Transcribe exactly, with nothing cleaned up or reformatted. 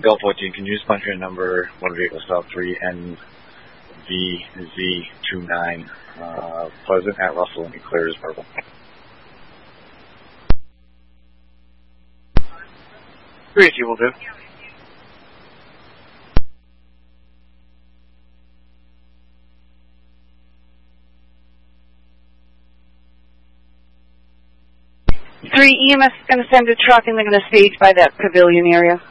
Golf fourteen, can you just punch in number one vehicle stop three N V Z two nine, uh, Pleasant at Russell, and clear as purple. three H will do. three E M S is going to send a truck and they're going to stage by that pavilion area.